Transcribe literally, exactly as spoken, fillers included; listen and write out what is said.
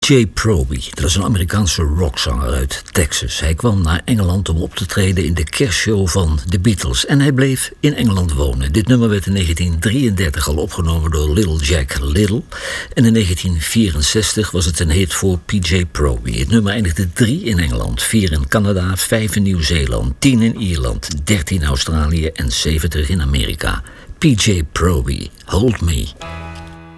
J. Proby, dat is een Amerikaanse rockzanger uit Texas. Hij kwam naar Engeland om op te treden in de kerstshow van de Beatles. En hij bleef in Engeland wonen. Dit nummer werd in negentien drieëndertig al opgenomen door Little Jack Little. En in negentien vierenzestig was het een hit voor P J. Proby. Het nummer eindigde drie in Engeland, vier in Canada, vijf in Nieuw-Zeeland, tien in Ierland, dertien in Australië en zeventig in Amerika. P J. Proby, Hold Me.